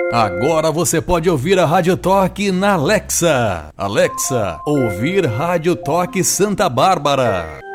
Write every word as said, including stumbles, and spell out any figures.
Agora você pode ouvir a Rádio Toque na Alexa. Alexa, ouvir Rádio Toque Santa Bárbara.